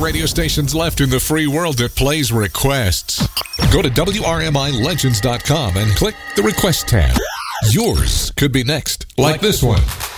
radio stations left in the free world that plays requests. Go to WRMILegends.com and click the Request tab. Yours could be next, like this one.